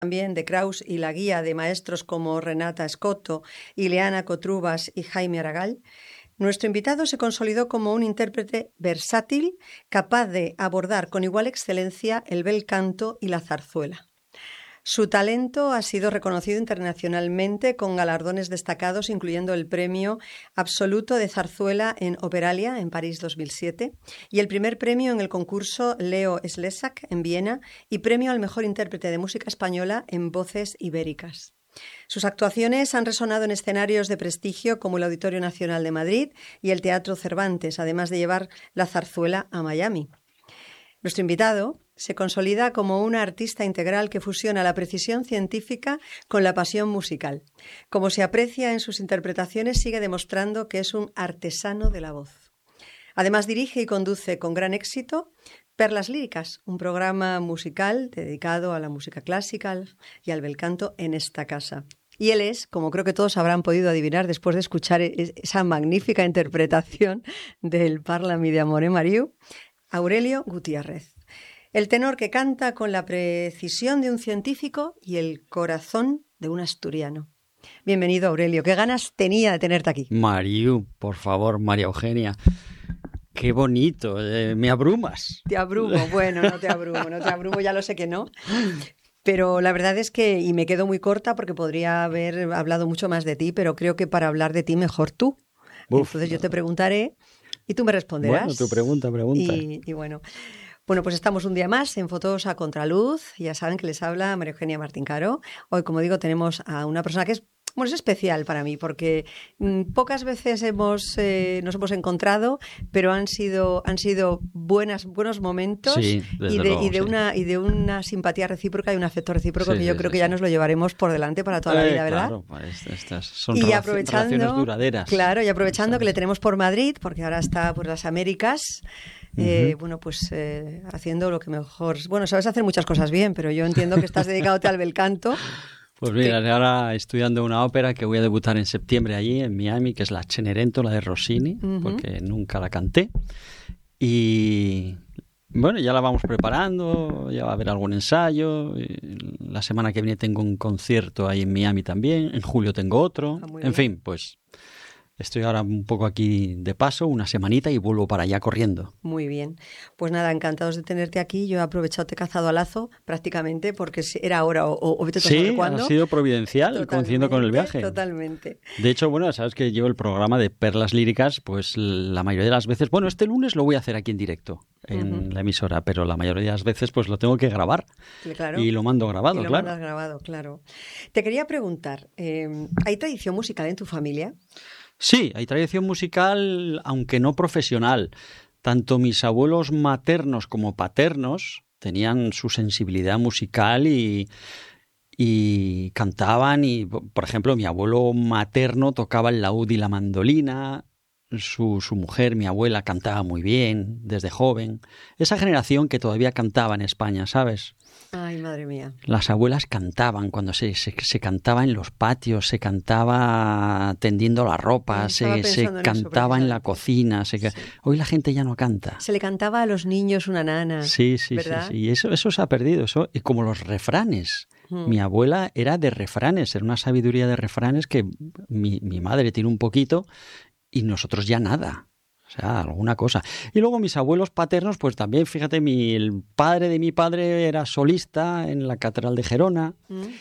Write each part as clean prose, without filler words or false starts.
también de Kraus y la guía de maestros como Renata Scotto, Ileana Cotrubas y Jaime Aragal, nuestro invitado se consolidó como un intérprete versátil, capaz de abordar con igual excelencia el bel canto y la zarzuela. Su talento ha sido reconocido internacionalmente con galardones destacados, incluyendo el Premio Absoluto de Zarzuela en Operalia en París 2007 y el primer premio en el concurso Leo Slezak en Viena y premio al mejor intérprete de música española en Voces Ibéricas. Sus actuaciones han resonado en escenarios de prestigio como el Auditorio Nacional de Madrid y el Teatro Cervantes, además de llevar la zarzuela a Miami. Nuestro invitado se consolida como un artista integral que fusiona la precisión científica con la pasión musical. Como se aprecia en sus interpretaciones, sigue demostrando que es un artesano de la voz. Además, dirige y conduce con gran éxito Perlas Líricas, un programa musical dedicado a la música clásica y al bel canto en esta casa. Y él es, como creo que todos habrán podido adivinar después de escuchar esa magnífica interpretación del Parlami de Amore Mariu, Aurelio Gutiérrez. El tenor que canta con la precisión de un científico y el corazón de un asturiano. Bienvenido, Aurelio. Qué ganas tenía de tenerte aquí. Mariu, por favor, María Eugenia. Qué bonito, me abrumas. Te abrumo, bueno, no te abrumo, ya lo sé que no. Pero la verdad es que, y me quedo muy corta porque podría haber hablado mucho más de ti, pero creo que para hablar de ti mejor tú. Entonces yo te preguntaré y tú me responderás. Bueno, tu pregunta. Y bueno, pues estamos un día más en Fotos a Contraluz. Ya saben que les habla María Eugenia Martín Caro. Hoy, como digo, tenemos a una persona que es especial para mí porque pocas veces nos hemos encontrado, pero han sido buenos momentos, sí, y de una simpatía recíproca y un afecto recíproco que yo creo que ya nos lo llevaremos por delante para toda la vida, ¿verdad? Claro, pues estas son y relaciones duraderas. Claro, y aprovechando que le tenemos por Madrid, porque ahora está por las Américas, haciendo lo que mejor... Bueno, sabes hacer muchas cosas bien, pero yo entiendo que estás dedicándote al bel canto. Pues mira, ahora estudiando una ópera que voy a debutar en septiembre allí en Miami, que es la Cenerentola de Rossini, porque nunca la canté. Y bueno, ya la vamos preparando, ya va a haber algún ensayo. La semana que viene tengo un concierto ahí en Miami también, en julio tengo otro. En fin, pues estoy ahora un poco aquí de paso, una semanita y vuelvo para allá corriendo. Muy bien. Pues nada, encantados de tenerte aquí. Yo he aprovechado, te he cazado a lazo prácticamente porque era hora o vete a saber cuándo. Ha sido providencial, coincidiendo con el viaje. Totalmente. De hecho, bueno, sabes que llevo el programa de Perlas Líricas, pues la mayoría de las veces, bueno, este lunes lo voy a hacer aquí en directo, en la emisora, pero la mayoría de las veces pues lo tengo que grabar. Claro. Y lo mando grabado, y lo mandas grabado, claro. Te quería preguntar, ¿hay tradición musical en tu familia? Sí, hay tradición musical, aunque no profesional. Tanto mis abuelos maternos como paternos tenían su sensibilidad musical y cantaban. Y, por ejemplo, mi abuelo materno tocaba el laúd y la mandolina. Su mujer, mi abuela, cantaba muy bien desde joven. Esa generación que todavía cantaba en España, ¿sabes? Ay, madre mía. Las abuelas cantaban cuando se cantaba en los patios, se cantaba tendiendo la ropa, se cantaba en la cocina. Hoy la gente ya no canta. Se le cantaba a los niños una nana. Sí. Y eso se ha perdido. Y como los refranes. Mi abuela era de refranes, era una sabiduría de refranes que mi madre tiene un poquito y nosotros ya nada. O sea, alguna cosa. Y luego mis abuelos paternos, pues también, fíjate, el padre de mi padre era solista en la Catedral de Gerona.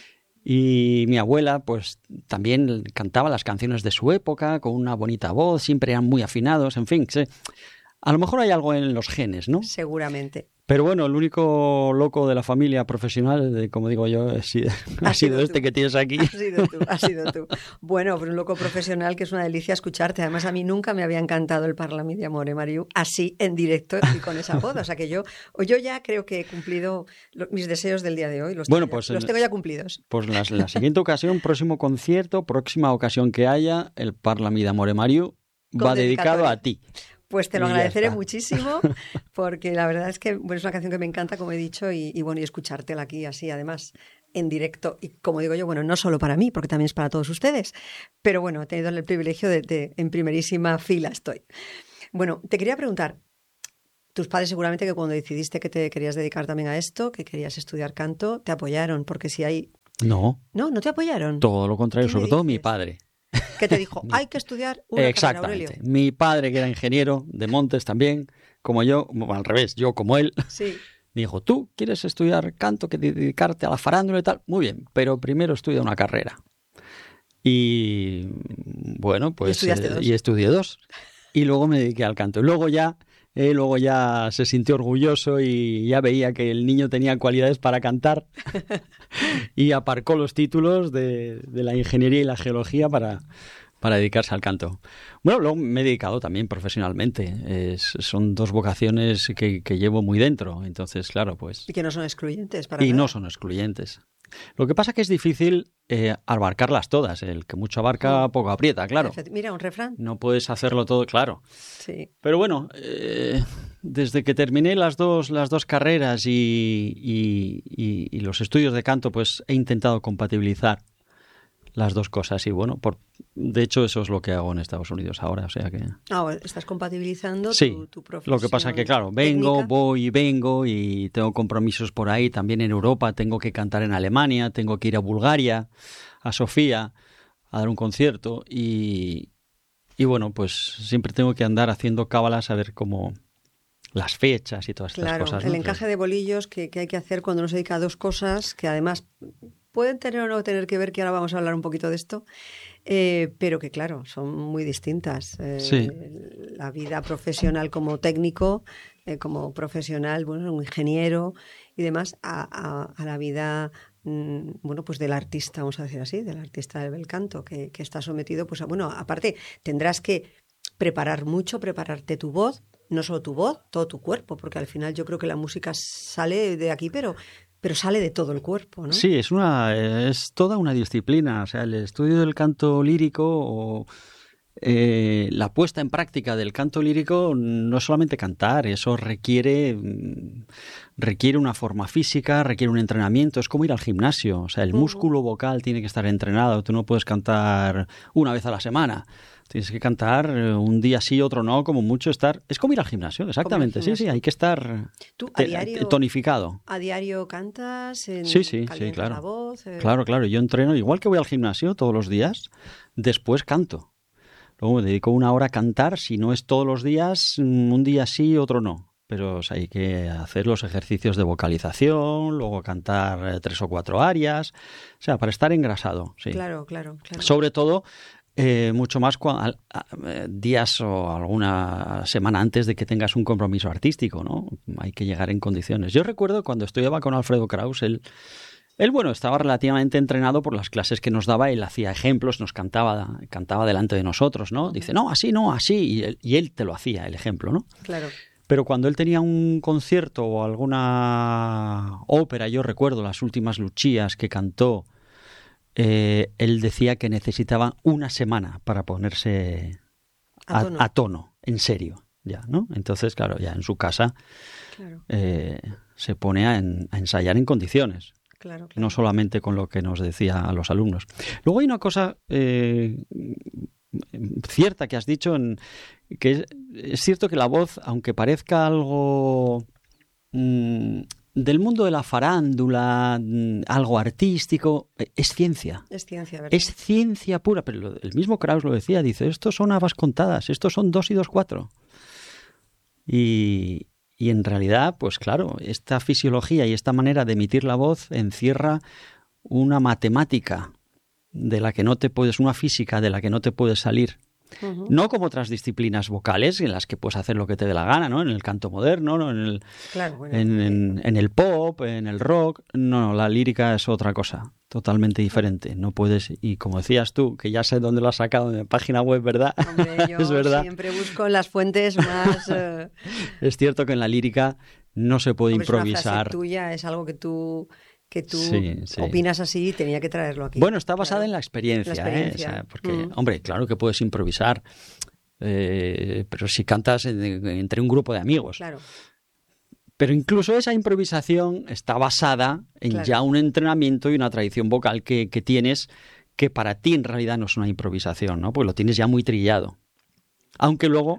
Y mi abuela, pues también cantaba las canciones de su época con una bonita voz, siempre eran muy afinados, en fin. A lo mejor hay algo en los genes, ¿no? Seguramente. Pero bueno, el único loco de la familia profesional, como digo yo, ha sido este que tienes aquí. Has sido tú. Bueno, pues un loco profesional que es una delicia escucharte. Además, a mí nunca me había encantado el Parlami de Amore Mariu así en directo y con esa voz. O sea que yo ya creo que he cumplido mis deseos del día de hoy. Los tengo ya cumplidos. Pues la siguiente ocasión, próximo concierto, próxima ocasión que haya, el Parlami de Amore Mariu va dedicado a ti. Pues te lo agradeceré muchísimo porque la verdad es que es una canción que me encanta, como he dicho, y escuchártela aquí así, además, en directo. Y como digo yo, no solo para mí, porque también es para todos ustedes, pero bueno, he tenido el privilegio de en primerísima fila estoy. Bueno, te quería preguntar, tus padres seguramente que cuando decidiste que te querías dedicar también a esto, que querías estudiar canto, te apoyaron, porque si hay... No. No te apoyaron. Todo lo contrario, sobre todo mi padre. Que te dijo, hay que estudiar una carrera, Aurelio. Mi padre, que era ingeniero de montes también, como yo, al revés, yo como él, sí. me dijo, ¿tú quieres estudiar canto, que dedicarte a la farándula y tal? Muy bien, pero primero estudia una carrera. Y bueno, pues... Y estudié 2. Y luego me dediqué al canto. Luego ya se sintió orgulloso y ya veía que el niño tenía cualidades para cantar y aparcó los títulos de la ingeniería y la geología para dedicarse al canto. Bueno, luego me he dedicado también profesionalmente. Son 2 vocaciones que llevo muy dentro. Entonces, claro, pues... Y que no son excluyentes para Y nada. no son excluyentes. Lo que pasa es que es difícil abarcarlas todas. El que mucho abarca, poco aprieta, claro. Mira, un refrán. No puedes hacerlo todo, claro. Sí. Pero bueno, desde que terminé las dos carreras y los estudios de canto, pues he intentado compatibilizar las 2 cosas. Y bueno, de hecho eso es lo que hago en Estados Unidos ahora. O sea que... estás compatibilizando tu profesión. Lo que pasa es que, claro, voy y tengo compromisos por ahí. También en Europa tengo que cantar en Alemania, tengo que ir a Bulgaria, a Sofía, a dar un concierto. Y bueno, pues siempre tengo que andar haciendo cábalas a ver cómo las fechas y todas estas cosas. Claro, el encaje de bolillos que hay que hacer cuando uno se dedica a 2 cosas que además pueden tener o no tener que ver, que ahora vamos a hablar un poquito de esto, pero que claro, son muy distintas. Sí. La vida profesional como técnico, como profesional, bueno, un ingeniero y demás, a la vida, bueno, pues del artista, vamos a decir así, del artista del bel canto, que está sometido, pues aparte tendrás que prepararte tu voz, no solo tu voz, todo tu cuerpo, porque al final yo creo que la música sale de aquí, pero sale de todo el cuerpo, ¿no? Sí, es toda una disciplina. O sea, el estudio del canto lírico o la puesta en práctica del canto lírico no es solamente cantar, eso requiere una forma física, requiere un entrenamiento, es como ir al gimnasio. O sea, el músculo vocal tiene que estar entrenado, tú no puedes cantar una vez a la semana. Tienes que cantar un día sí, otro no, como mucho estar... Es como ir al gimnasio, exactamente. Sí, hay que estar tonificado. ¿A diario cantas? Sí, claro. La voz? Claro. Yo entreno, igual que voy al gimnasio todos los días, después canto. Luego me dedico 1 hora a cantar, si no es todos los días, un día sí, otro no. Pero hay que hacer los ejercicios de vocalización, luego cantar 3 o 4 arias, o sea, para estar engrasado. Sí. Claro. Sobre todo... mucho más días o alguna semana antes de que tengas un compromiso artístico, ¿no? Hay que llegar en condiciones. Yo recuerdo cuando estudiaba con Alfredo Kraus, él estaba relativamente entrenado por las clases que nos daba, él hacía ejemplos, nos cantaba delante de nosotros, ¿no? Dice, no, así, y él te lo hacía, el ejemplo, ¿no? Claro. Pero cuando él tenía un concierto o alguna ópera, yo recuerdo las últimas Luchías que cantó, él decía que necesitaba 1 semana para ponerse a tono, en serio, ya, ¿no? Entonces, claro, ya en su casa se pone a ensayar en condiciones. Claro. No solamente con lo que nos decía a los alumnos. Luego hay una cosa cierta que has dicho, que es cierto que la voz, aunque parezca algo... del mundo de la farándula, algo artístico, es ciencia. Es ciencia, ¿verdad? Es ciencia pura, pero el mismo Kraus lo decía, dice, estos son habas contadas, estos son 2 y 2, 4. Y en realidad, pues claro, esta fisiología y esta manera de emitir la voz encierra una matemática de la que no te puedes, una física de la que no te puedes salir. Uh-huh. No como otras disciplinas vocales en las que puedes hacer lo que te dé la gana, ¿no? En el canto moderno, ¿no? En el pop, en el rock. No, la lírica es otra cosa, totalmente diferente. No puedes, y como decías tú, que ya sé dónde lo has sacado en la página web, ¿verdad? Hombre, yo es verdad. Siempre busco las fuentes más... Es cierto que en la lírica no se puede improvisar. Es una frase tuya, es algo que tú opinas así y tenía que traerlo aquí. Bueno, está basada en la experiencia. O sea, porque, hombre, claro que puedes improvisar, pero si cantas entre un grupo de amigos. Claro. Pero incluso esa improvisación está basada en ya un entrenamiento y una tradición vocal que tienes, que para ti en realidad no es una improvisación, ¿no? Pues lo tienes ya muy trillado. Aunque luego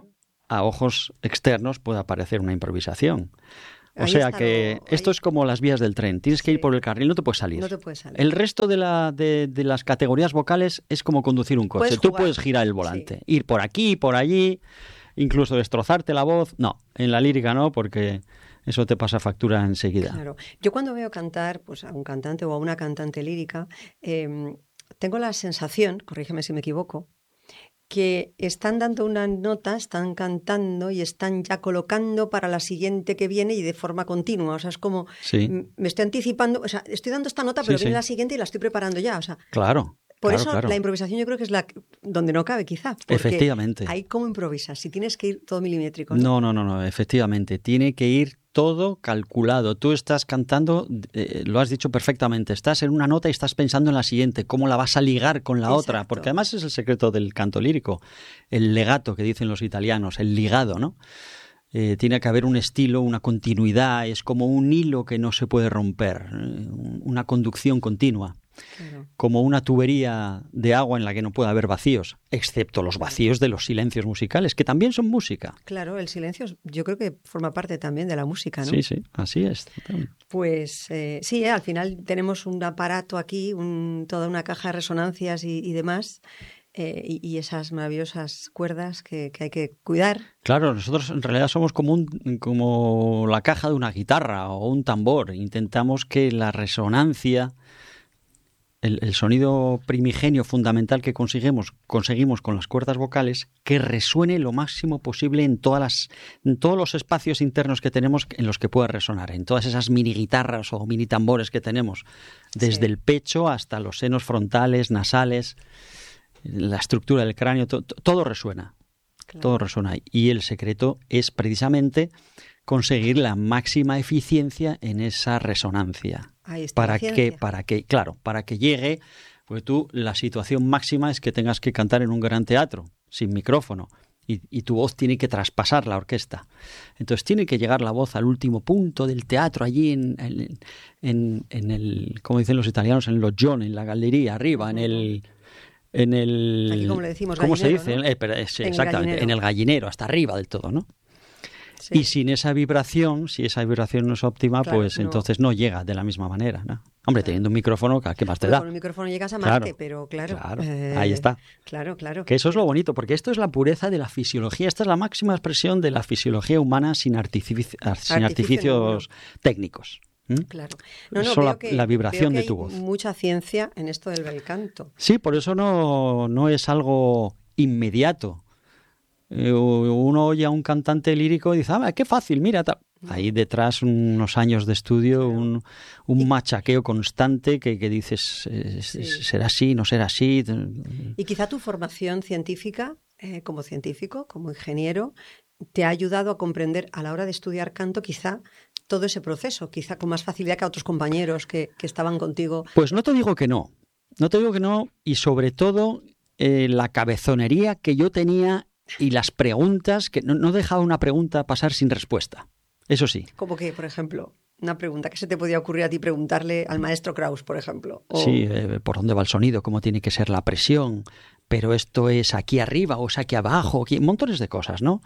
a ojos externos pueda parecer una improvisación. O Ahí sea está que lo- esto ahí- es como las vías del tren. Tienes que ir por el carril, no te puedes salir. No te puedes salir. El resto de las categorías vocales es como conducir un coche. Puedes Tú jugar. puedes girar el volante, ir por aquí, por allí, incluso destrozarte la voz. No, en la lírica no, porque eso te pasa factura enseguida. Claro. Yo cuando veo cantar pues, a un cantante o a una cantante lírica, tengo la sensación, corrígeme si me equivoco, que están dando una nota, están cantando y están ya colocando para la siguiente que viene y de forma continua. O sea, es como, Sí, me estoy anticipando, o sea, estoy dando esta nota, Sí, pero sí. viene la siguiente y la estoy preparando ya. O sea, claro. por claro, eso claro. la improvisación yo creo que es donde no cabe quizá. Porque Efectivamente. ahí cómo improvisas, si tienes que ir todo milimétrico, ¿no? No, efectivamente. Tiene que ir todo calculado. Tú estás cantando, lo has dicho perfectamente, estás en una nota y estás pensando en la siguiente, cómo la vas a ligar con la otra, Exacto. porque además es el secreto del canto lírico, el legato que dicen los italianos, el ligado, ¿no? Tiene que haber un estilo, una continuidad, es como un hilo que no se puede romper, una conducción continua. Claro. Como una tubería de agua en la que no puede haber vacíos, excepto los vacíos de los silencios musicales, que también son música. Claro, el silencio yo creo que forma parte también de la música, ¿no? Sí, sí, así es. Pues sí, al final tenemos un aparato aquí, toda una caja de resonancias y demás, y esas maravillosas cuerdas que hay que cuidar. Claro, nosotros en realidad somos como la caja de una guitarra o un tambor. Intentamos que la resonancia, el sonido primigenio fundamental que conseguimos con las cuerdas vocales, que resuene lo máximo posible en todos los espacios internos que tenemos en los que pueda resonar, en todas esas mini guitarras o mini tambores que tenemos, desde Sí. el pecho hasta los senos frontales, nasales, la estructura del cráneo, todo resuena. Claro. Todo resuena. Y el secreto es precisamente conseguir la máxima eficiencia en esa resonancia. Ahí está la Para ciencia. que llegue, porque tú la situación máxima es que tengas que cantar en un gran teatro, sin micrófono, y tu voz tiene que traspasar la orquesta. Entonces tiene que llegar la voz al último punto del teatro, allí en el, como dicen los italianos, en el loggione, en la galería, arriba, en el... Aquí como le decimos, ¿cómo se gallinero, dice? ¿no? Sí, En el exactamente, gallinero. en el gallinero, hasta arriba del todo, ¿no? Sí. Y sin esa vibración, si esa vibración no es óptima, Claro, pues no. entonces no llega de la misma manera, ¿no? Hombre, teniendo un micrófono, ¿qué más te Bueno, da? con el micrófono llegas a Claro, Marte, pero claro. Claro, ahí está. Claro. Que eso es lo bonito, porque esto es la pureza de la fisiología, esta es la máxima expresión de la fisiología humana sin artificios técnicos. ¿Mm? Claro. Solo la vibración veo de que tu hay voz. mucha ciencia en esto del bel canto. Sí, por eso no es algo inmediato. Uno oye a un cantante lírico y dice, qué fácil, mira. Ahí detrás unos años de estudio, un machaqueo constante que dices, Sí. ¿será así, no será así? Y quizá tu formación científica, como científico, como ingeniero, te ha ayudado a comprender a la hora de estudiar canto quizá todo ese proceso, quizá con más facilidad que a otros compañeros que estaban contigo. Pues no te digo que no, y sobre todo la cabezonería que yo tenía y las preguntas, que no dejaba una pregunta pasar sin respuesta, eso sí. Como que, por ejemplo, una pregunta que se te podía ocurrir a ti preguntarle al maestro Kraus, por ejemplo. Sí, por dónde va el sonido, cómo tiene que ser la presión, pero esto es aquí arriba o es aquí abajo, montones de cosas, ¿no?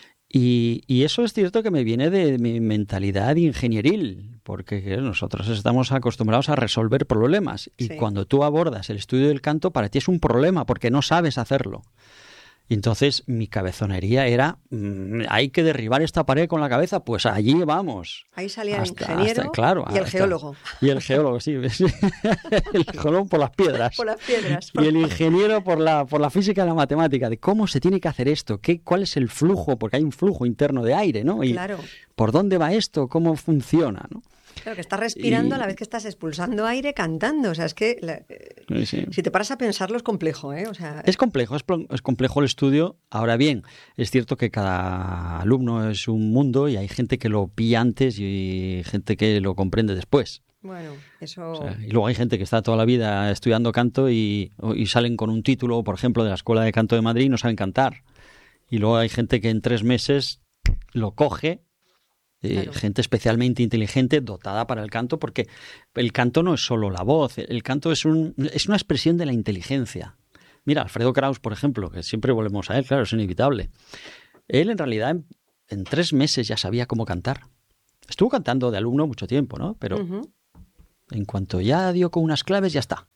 Y eso es cierto que me viene de mi mentalidad ingenieril, porque nosotros estamos acostumbrados a resolver problemas y Sí. cuando tú abordas el estudio del canto, para ti es un problema porque no sabes hacerlo. Y entonces mi cabezonería era, hay que derribar esta pared con la cabeza, pues allí vamos. Ahí salía el ingeniero claro, y el geólogo. Y el geólogo, sí. El geólogo por las piedras. Por las piedras. Y el ingeniero por la física y la matemática, de cómo se tiene que hacer esto, cuál es el flujo, porque hay un flujo interno de aire, ¿no? Y Claro. por dónde va esto, cómo funciona, ¿no? Claro, que estás respirando Y- a la vez que estás expulsando aire cantando. O sea, es que Sí. si te paras a pensarlo es complejo, ¿eh? O sea, Es complejo el estudio. Ahora bien, es cierto que cada alumno es un mundo y hay gente que lo pilla antes y gente que lo comprende después. bueno, eso... O sea, y luego hay gente que está toda la vida estudiando canto y salen con un título, por ejemplo, de la Escuela de Canto de Madrid y no saben cantar. Y luego hay gente que en 3 meses lo coge. Claro. Gente especialmente inteligente, dotada para el canto, porque el canto no es solo la voz, el canto es una expresión de la inteligencia. Mira, Alfredo Kraus, por ejemplo, que siempre volvemos a él, claro, es inevitable. Él en realidad en 3 meses ya sabía cómo cantar. Estuvo cantando de alumno mucho tiempo, ¿no? Pero en cuanto ya dio con unas claves, ya está.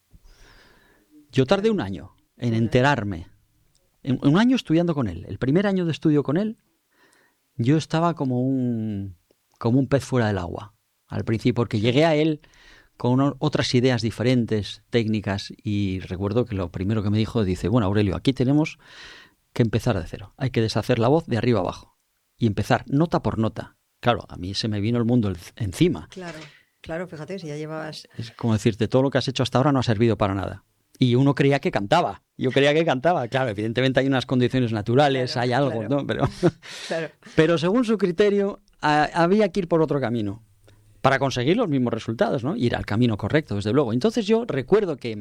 Yo tardé 1 año en enterarme. Un año estudiando con él. El primer año de estudio con él, yo estaba como un pez fuera del agua al principio, porque llegué a él con otras ideas diferentes, técnicas, y recuerdo que lo primero que me dijo, dice, bueno, Aurelio, aquí tenemos que empezar de cero. Hay que deshacer la voz de arriba abajo y empezar nota por nota. Claro, a mí se me vino el mundo encima. Claro, fíjate, si ya llevabas... Es como decirte, todo lo que has hecho hasta ahora no ha servido para nada. Y uno creía que cantaba. Yo creía que cantaba. Claro, evidentemente hay unas condiciones naturales, hay algo, ¿no? Pero según su criterio, había que ir por otro camino para conseguir los mismos resultados, ¿no? Ir al camino correcto, desde luego. Entonces yo recuerdo que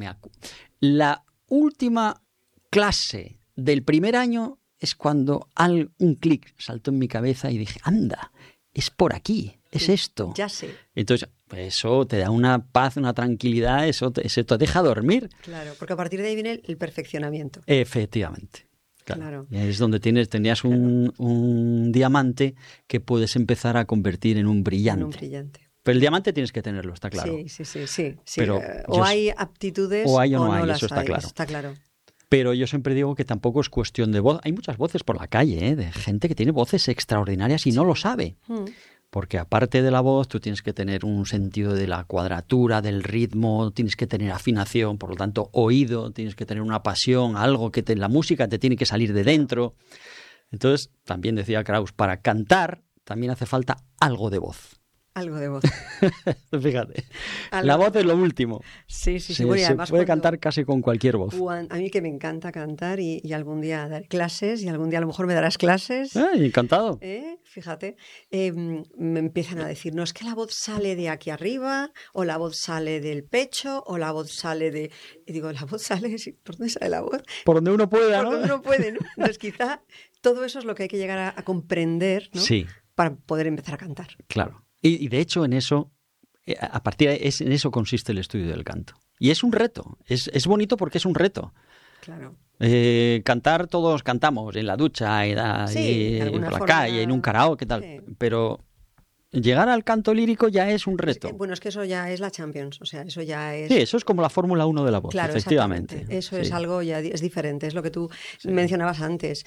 la última clase del primer año es cuando un clic saltó en mi cabeza y dije, anda, es por aquí, es esto. Ya sé. Entonces, eso te da una paz, una tranquilidad, eso te deja dormir. Claro, porque a partir de ahí viene el perfeccionamiento. Efectivamente. Claro. Es donde tenías un diamante que puedes empezar a convertir en un brillante. Pero el diamante tienes que tenerlo, está claro. Sí. Pero o hay aptitudes o hay o no las hay, eso está claro. Está claro. Pero yo siempre digo que tampoco es cuestión de voz. Hay muchas voces por la calle, de gente que tiene voces extraordinarias y no lo sabe. Porque aparte de la voz, tú tienes que tener un sentido de la cuadratura, del ritmo, tienes que tener afinación, por lo tanto, oído, tienes que tener una pasión, algo que la música te tiene que salir de dentro. Entonces, también decía Krauss, para cantar también hace falta algo de voz. Algo de voz. Fíjate, la voz es lo último. Sí. Bueno, y además se puede cantar casi con cualquier voz. A mí que me encanta cantar y algún día dar clases y algún día a lo mejor me darás clases. Encantado. Fíjate, me empiezan a decir, no, es que la voz sale de aquí arriba, o la voz sale del pecho, o la voz sale de... Y digo, ¿la voz sale? ¿Por dónde sale la voz? Por donde uno pueda, ¿no? Por donde uno puede, ¿no? Entonces quizá todo eso es lo que hay que llegar a comprender, ¿no? Sí. Para poder empezar a cantar. Claro. Y de hecho en eso, a partir de en eso consiste el estudio del canto. Y es un reto, es bonito porque es un reto. Claro. Cantar todos cantamos, en la ducha, por la calle, en un karaoke, tal. Sí. Pero llegar al canto lírico ya es un reto. Bueno, es que eso ya es la Champions, o sea, eso ya es... Sí, eso es como la Fórmula 1 de la voz, claro, efectivamente. Eso es algo ya es diferente, es lo que tú mencionabas antes,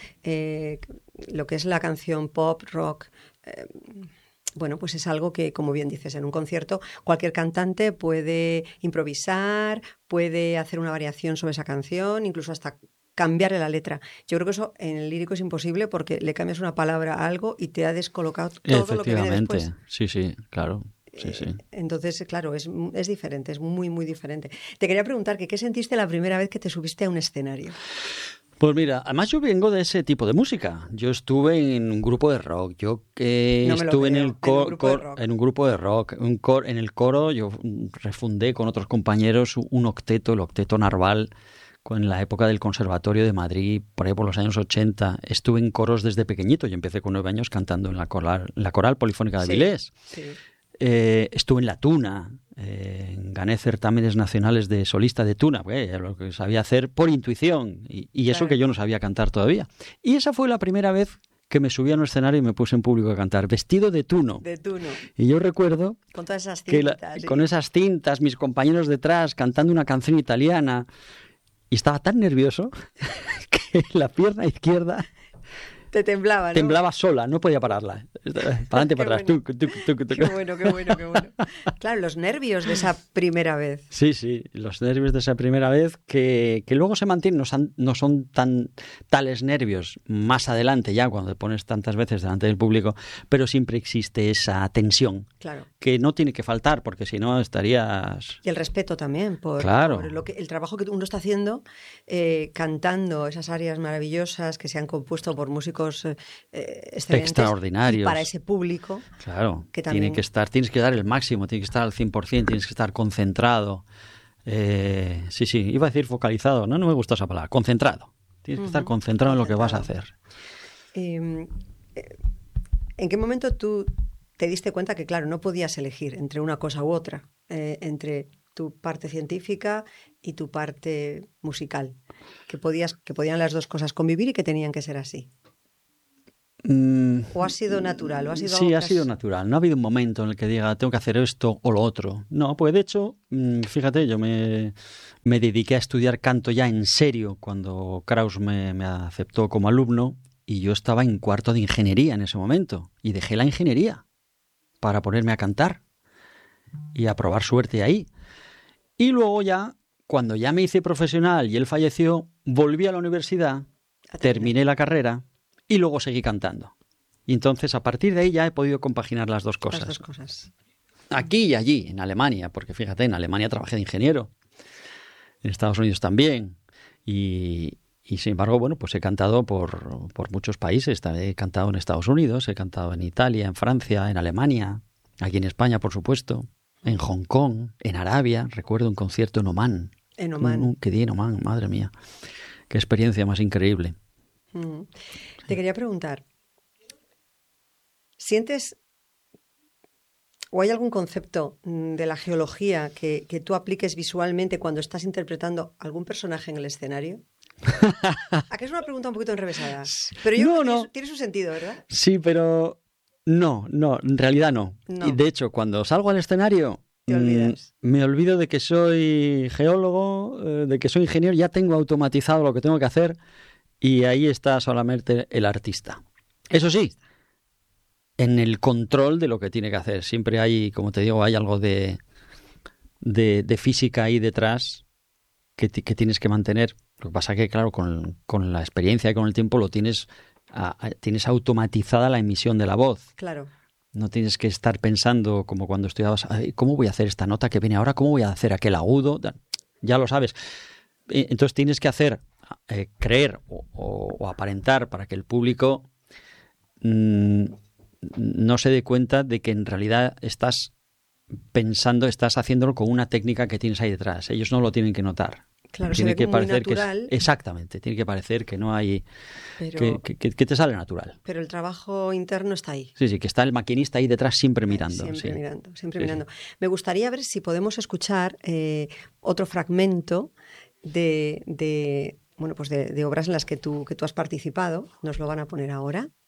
lo que es la canción pop, rock... Bueno, pues es algo que, como bien dices, en un concierto cualquier cantante puede improvisar, puede hacer una variación sobre esa canción, incluso hasta cambiarle la letra. Yo creo que eso en el lírico es imposible porque le cambias una palabra a algo y te ha descolocado todo lo que viene después. Sí, claro. Sí. Entonces, claro, es diferente, es muy, muy diferente. Te quería preguntar que ¿qué sentiste la primera vez que te subiste a un escenario? Pues mira, además yo vengo de ese tipo de música. Yo estuve en un grupo de rock, estuve en un grupo de rock, en el coro. Yo refundé con otros compañeros un octeto, el Octeto Narval, en la época del Conservatorio de Madrid, por ahí por los años 80. Estuve en coros desde pequeñito. Yo empecé con 9 años cantando en la Coral Polifónica de Avilés. Sí. Estuve en la Tuna, gané certámenes nacionales de solista de Tuna, lo que sabía hacer por intuición y eso que yo no sabía cantar todavía. Y esa fue la primera vez que me subí a un escenario y me puse en público a cantar, vestido de tuno. De tuno. Y yo recuerdo con todas esas cintas, con esas cintas, mis compañeros detrás cantando una canción italiana y estaba tan nervioso que la pierna izquierda... Te temblaba, ¿no? Temblaba sola, no podía pararla. Para adelante, para atrás. Qué bueno. Claro, los nervios de esa primera vez. Sí, los nervios de esa primera vez que luego se mantienen, no son tan tales nervios más adelante ya cuando te pones tantas veces delante del público, pero siempre existe esa tensión. Claro. Que no tiene que faltar porque si no estarías... Y el respeto también por el trabajo que uno está haciendo cantando esas áreas maravillosas que se han compuesto por músicos extraordinarios. Y para ese público. Claro, que también... tienes que dar el máximo, tienes que estar al 100%, tienes que estar concentrado. Sí, iba a decir focalizado, no me gusta esa palabra, concentrado. Tienes que estar concentrado en lo que vas a hacer. ¿En qué momento tú te diste cuenta que, claro, no podías elegir entre una cosa u otra, entre tu parte científica y tu parte musical? Que podían las dos cosas convivir y que tenían que ser así. ¿O ha sido natural? ¿O ha sido Sí, algo ha sido natural. No ha habido un momento en el que diga, tengo que hacer esto o lo otro. No, pues de hecho, fíjate, yo me dediqué a estudiar canto ya en serio cuando Kraus me aceptó como alumno y yo estaba en cuarto de ingeniería en ese momento y dejé la ingeniería para ponerme a cantar y a probar suerte ahí. Y luego ya, cuando ya me hice profesional y él falleció, volví a la universidad, terminé la carrera y luego seguí cantando. Y entonces, a partir de ahí ya he podido compaginar las dos cosas. Las dos cosas. Aquí y allí, en Alemania, porque fíjate, en Alemania trabajé de ingeniero, en Estados Unidos también. Y sin embargo, bueno, pues he cantado por muchos países. He cantado en Estados Unidos, he cantado en Italia, en Francia, en Alemania, aquí en España, por supuesto, en Hong Kong, en Arabia. Recuerdo un concierto en Omán. En Omán. Que di en Omán, madre mía. Qué experiencia más increíble. Te quería preguntar, ¿sientes o hay algún concepto de la geología que tú apliques visualmente cuando estás interpretando algún personaje en el escenario? ¿A que es una pregunta un poquito enrevesada? Pero yo creo que tiene su sentido, ¿verdad? Sí, pero no, en realidad no. Y de hecho, cuando salgo al escenario, ¿te olvidas? Me olvido de que soy geólogo, de que soy ingeniero, ya tengo automatizado lo que tengo que hacer y ahí está solamente el artista. Eso sí, en el control de lo que tiene que hacer. Siempre hay, como te digo, hay algo de física ahí detrás que tienes que mantener. Lo que pasa es que, claro, con la experiencia y con el tiempo lo tienes automatizada la emisión de la voz. Claro. No tienes que estar pensando como cuando estudiabas, ¿cómo voy a hacer esta nota que viene ahora? ¿Cómo voy a hacer aquel agudo? Ya lo sabes. Entonces tienes que hacer, creer o aparentar para que el público no se dé cuenta de que en realidad estás haciéndolo con una técnica que tienes ahí detrás. Ellos no lo tienen que notar. Claro, tiene se ve que como muy parecer natural. Exactamente, tiene que parecer que no hay... Pero, que te sale natural. Pero el trabajo interno está ahí. Sí, que está el maquinista ahí detrás siempre mirando. Siempre mirando. Me gustaría ver si podemos escuchar otro fragmento de obras en las que tú has participado. Nos lo van a poner ahora.